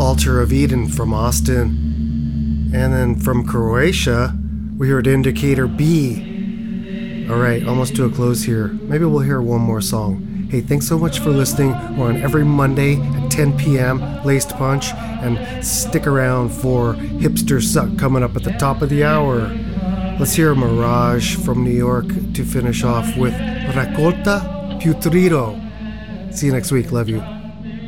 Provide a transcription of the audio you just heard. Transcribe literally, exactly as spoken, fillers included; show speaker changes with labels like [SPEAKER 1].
[SPEAKER 1] Altar of Eden from Austin. And then from Croatia, we heard Indicator B. Alright, almost to a close here. Maybe we'll hear one more song. Hey, thanks so much for listening. We're on every Monday at ten p.m., Laced Punch, and stick around for Hipster Suck coming up at the top of the hour. Let's hear Mirage from New York to finish off with Raccolta Putrido. See you next week. Love you.